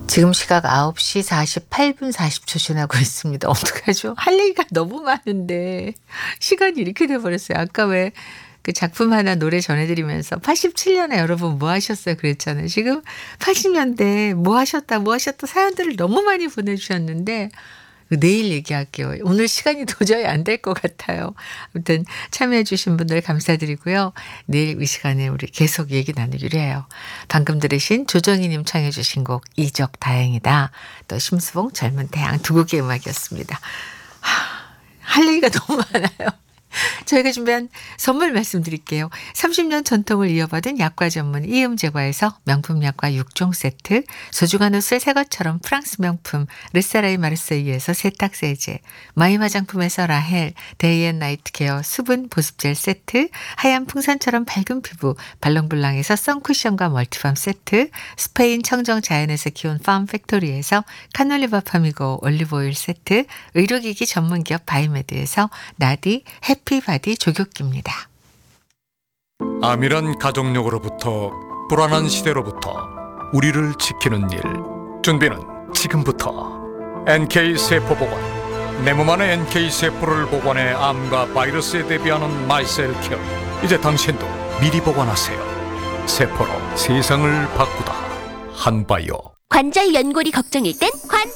지금 시각 9시 48분 40초 지나고 있습니다. 어떡하죠? 할 얘기가 너무 많은데 시간이 이렇게 돼 버렸어요. 아까 왜 그 작품 하나 노래 전해드리면서 87년에 여러분 뭐 하셨어요 그랬잖아요. 지금 80년대 뭐 하셨다 사연들을 너무 많이 보내주셨는데 내일 얘기할게요. 오늘 시간이 도저히 안 될 것 같아요. 아무튼 참여해 주신 분들 감사드리고요. 내일 이 시간에 우리 계속 얘기 나누기로 해요. 방금 들으신 조정희님 청해 주신 곡 이적 다행이다. 또 심수봉 젊은 태양 두 곡의 음악이었습니다. 할 얘기가 너무 많아요. 저희가 준비한 선물 말씀드릴게요. 30년 전통을 이어받은 약과 전문 이음제과에서 명품 약과 6종 세트, 소중한 옷을 새 것처럼 프랑스 명품 르사라이 마르세유에서 세탁세제, 마이 화장품에서 라헬 데이앤나이트 케어 수분 보습젤 세트, 하얀 풍선처럼 밝은 피부 발롱블랑에서 선쿠션과 멀티밤 세트, 스페인 청정 자연에서 키운 팜 팩토리에서 카놀리바 파미고 올리브오일 세트, 의료기기 전문기업 바이메드에서 나디 해피바디 조격기입니다. 암이란 가족력으로부터 불안한 시대로부터 우리를 지키는 일 준비는 지금부터 NK세포보건 내 몸 안에 NK세포를 보관해 암과 바이러스에 대비하는 마이셀케어 이제 당신도 미리 보관하세요. 세포로 세상을 바꾸다 한바이오 관절 연골이 걱정일 땐